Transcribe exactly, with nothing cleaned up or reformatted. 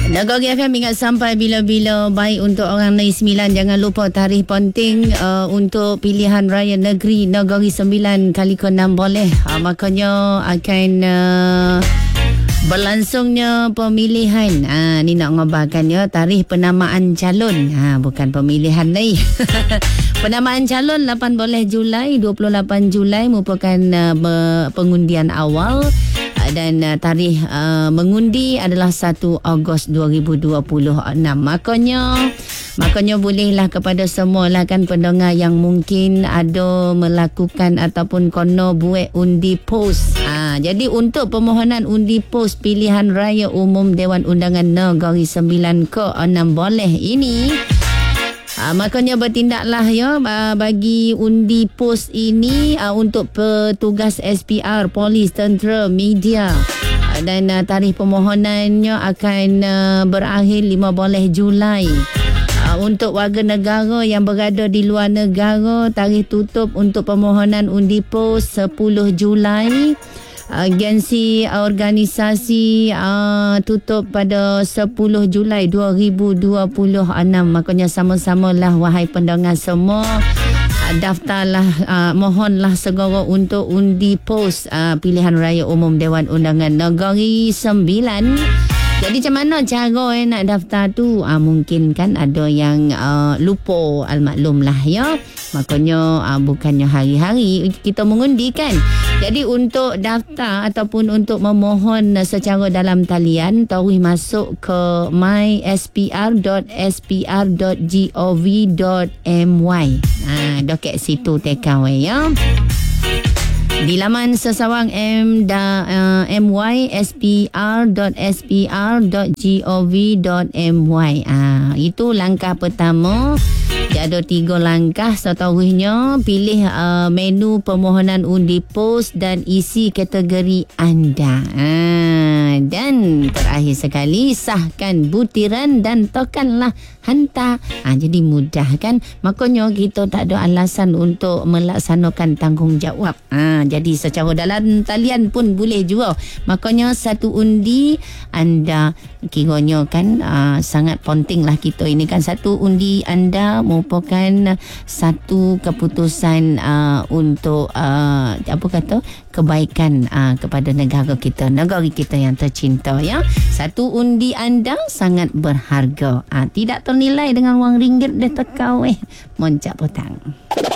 Negeri F M ingat sampai bila-bila. Baik untuk orang Negeri Sembilan, jangan lupa tarikh penting uh, untuk pilihan raya negeri Negeri Sembilan kali ke enam boleh. Uh, makanya akan uh, berlangsungnya pemilihan. Ah, ni nak ngabarkan ya, tarikh penamaan calon. Ha, bukan pemilihan ni. Penamaan calon lapan belas Julai, dua puluh lapan Julai merupakan uh, pengundian awal. Dan uh, tarikh uh, mengundi adalah satu Ogos dua ribu dua puluh enam. Makanya makanya bolehlah kepada semua lah kan pendengar yang mungkin ada melakukan ataupun kono buat undi pos. Ha, jadi untuk permohonan undi pos pilihan raya umum Dewan Undangan Negeri Sembilan ke enam boleh ini. Ha, makanya bertindaklah ya bagi undi pos ini uh, untuk petugas S P R, polis, tentera, media. Uh, dan uh, tarikh permohonannya akan uh, berakhir lima belas Julai. Uh, untuk warga negara yang berada di luar negara, tarikh tutup untuk permohonan undi pos sepuluh Julai. Agensi organisasi uh, tutup pada sepuluh Julai dua ribu dua puluh enam. Makanya sama-samalah wahai pendengar semua, uh, daftarlah, uh, mohonlah segera untuk undi pos uh, pilihan raya umum Dewan Undangan Negeri Sembilan. Jadi macam mana cara eh, nak daftar tu? Ah, mungkin kan ada yang uh, lupa, almaklum lah ya. Makanya uh, bukannya hari-hari kita mengundi kan. Jadi untuk daftar ataupun untuk memohon secara dalam talian, tahu masuk ke my s p r dot s p r dot gov dot my. Ah, doket situ take away ya. Di laman sesawang m da, uh, my spr dot s p r dot gov dot my. Ah, itu langkah pertama. Dia ada tiga langkah setahunya. Pilih uh, menu permohonan undi pos dan isi kategori anda. Ah, dan terakhir sekali, sahkan butiran dan tekanlah hantar. Ah, jadi mudah kan? Makanya kita tak ada alasan untuk melaksanakan tanggungjawab. Ah, jadi secara dalam talian pun boleh juga. Makanya satu undi anda kiranya kan uh, sangat penting lah kita ini kan. Satu undi anda merupakan satu keputusan uh, untuk uh, apa kata kebaikan uh, kepada negara kita, negara kita yang tercinta ya. Satu undi anda sangat berharga. Uh, tidak ternilai dengan wang ringgit dia tekau eh. Moncak petang.